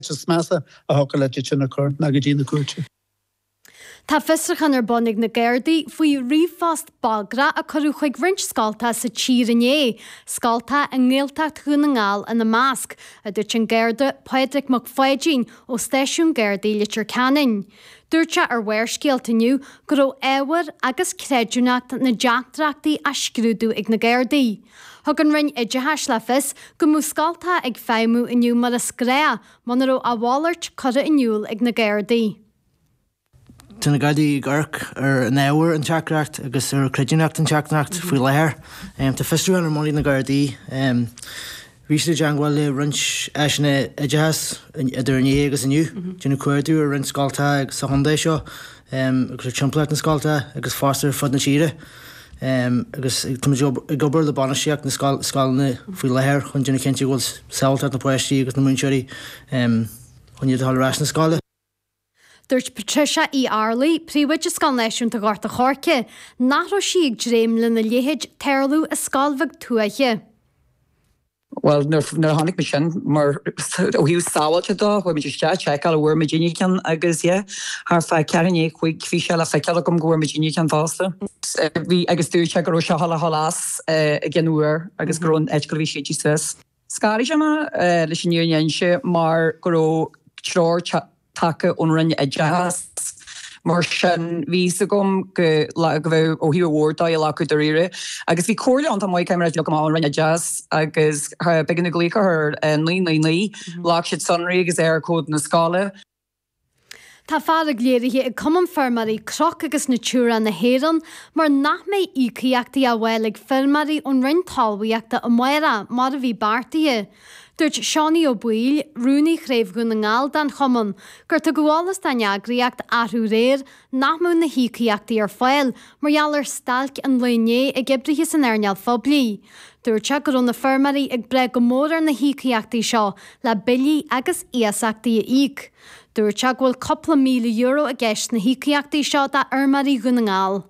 smasa a hoca le sin chur na go dtí na cuairte. Tá fistrachan bonnig na Gairdaí faoi rifast bagra a choú chuig rint scalta sa tírané, scalta a ngéiltacht chun na ngáil in na másc, a dúirt an Gairde Padraig Mac Fáidín ó Stáisiún Gairdaí litir Canin. Dúirte ar bhaircéaltaniu go raibh éhar agus creidúnacht na deachtrachtaí a scrúdú ag na Gairdaí. Thug an rinn idethe le fis go mú scalta ag feimú inniu mar a scréa man raibh a bháirt chura inniuúil ag na Gairdaí. Tána Gardaí garc ar an éhar an teachreacht agus ar creidúnacht an teachnacht faoi léir. Tá fistrú an móí na Gardaí. Ríiste deanghil le rint eisina idethe idir an agus aniu. Dúna cuairú ar rint scalta ag sa Hyundai seo, agus timpplacht na scalta agus fástar fud na tíre. Agus gobar le banaisteach na scalna faoi léir chun dúna cinnte bhfuil saolta na poistíí agus na muinseoirí chun iad hall ras na scala. Dúirt Patricia í Arley, príomhaid a scannéisiún a gharta chorce, nachrá si ag dréim le na léhéid teirlú a scalbhag tuaiche. Well, nar hánig me sin, mar ó hiú sáilte dó, chuir me just checkal a bhuair me Virginia can agus haar fe ceanné chuig fi se le feiceala gom gohfuir me Virginia can fásta. Bhí agus dúirte go se hallas a ggenúir agus grón eidgurhí sétí Suez. Scári se leis sin níornése mar go tróir take ón rinne idethe mar sin ví gom go bh ó hiú bhórda i lecu do riire. Agus bhí cóirle an maiid caiimid le an rinne jazz agus begin na glécha ar an lí lá siad sunraí agus cód na scala. Tá fear léirithe ag cuman fermarí croch agus na túra na héan mar nach mé ícaíachtaí a bhfuil ag fermarí ón rintáhaíachta a muire mar a bhí bartaí. Dúirt Seánaí Ó Buail, Rúnaí chréibh go na ngáil den chuman, gur tá gohálas daneagraíocht athú réir nach mú na hícaíachtaí ar fáil margheall ar stalc an léné ag gibrithe san airneall phoblí. Dúirte gur na fermarí ag bre go mór ar na hícaíachtaí seo le bilí agus íasachtaí a íc. Dúirte bhfuil coppla €1,000,000 a gceist na hícaíachtaí seo de armarí go na ngáil.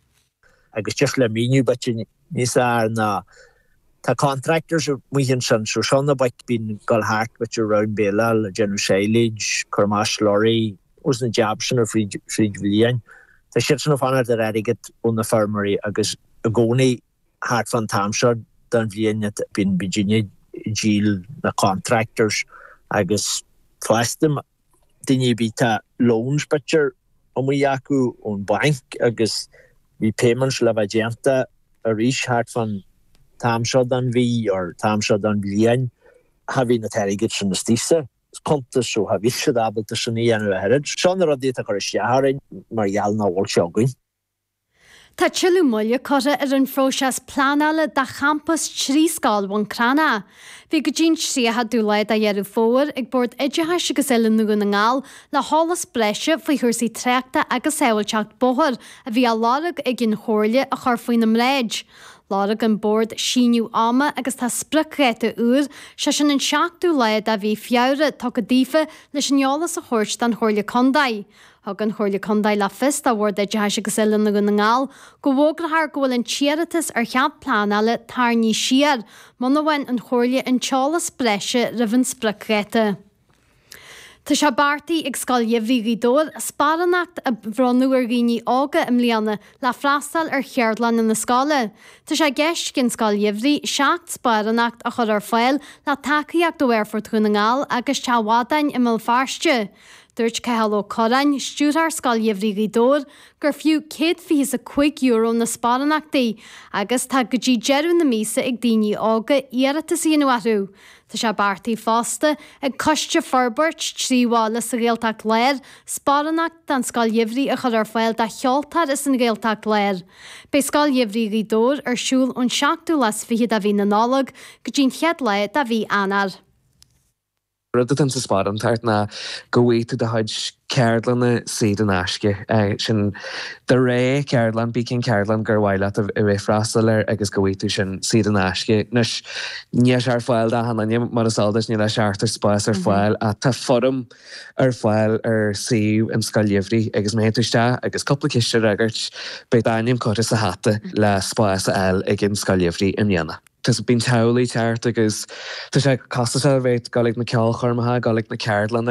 Agus just le míniu batin níos na tá contractors muhin sin so sonna bait bín gal hart with your round Bela, General Shailage, Cormash Lorry, was na jabsin or Fried Villian. Tá shitsin of honor that ediget on the farmery agus agoni hart van Tamshard dan Villian at bín Virginia Gil na contractors agus plastim dinni bita loans butcher yaku on bank agus vi payments le vagenta a reach hart van Tamshad an bhí or Tamshad an bhíon ha bhí na teirigid sin na stísa. Contas so ha bhí siad abalta sin í anú a herid. Sean ar a dhéta chuir seaharin mar gheall na bhil seogain. Tá tiilú muile cora ar an phróiseas plánála de campus trí scáilhain crana. Bhí go dtín sríothe dúlaid a dhearú fóir ag bord idethe agus eilú go na ngáil le hálas breise faoi thuirsaí tréachta agus saoilteacht bóthir a bhí a láraigh ag gin chóirle a chur faoin na mréid. Láraigh an bord síniú ama agus tá spricréite úr se sin an seachtú leiad a bhí fiabhre tá go ddífa leis an neolalas a thuirt den chóirle condaid. Thug an chóirle condaid le fis a bhór idethe agus eilú go na ngáil go bhógrathar go bhfuil an tíiritas ar cheap plánála tar ní siar man bhain an chóirle an teolalas breise rihann spricréite. Tá se bartaí ag scailhimhrí dóir spárannacht a bhranúar rií ága im líana le freastal ar cheardlan in na scála. Tá sé gceist cin scailhimhrí seacht spárannacht a chur ar fáil le takeíocht do bhharfort chun na ngáil agus tehádain i mil fearste. Dúirt Cehalló Corain, stúrthar scailhimhrí dóir gur fiú €125 na spáranachtaí agus tá go dtí jeú na mísa ag daoine ága iarratas íonharú. Tá sé bartaí fásta ag coiste forbert tríhála sa réalteach léir, spárannacht den scailhimhrí a chur ar fáil de cheoltar is an réalteach léir. Bei scailhimhrí dóir ar siúl ón 7 las fiche a bhí na nálag go dtín chead leid a bhí anar. Rudam sa spáram tart na go bhhaite de haid ceardlanna siad an aisce. Sin de ré ceardlan bí cin ceardlan gur bhhaile a bheith freastal agus go bhhaite sin siad an aisce. Nus níos ar fáil de hanne mar asáildas ní le seartar spáis ar fáil a tá forum ar fáil ar siú an scailhimhrí agus métuiste agus coppla ciiste agart beid daim cotas a hata le spáis a eil ag an scailhimhrí in dhéana. Tus bín telaí teart agus Tá sé casta bhéit galig na ceolcharmathe galig na Cairlan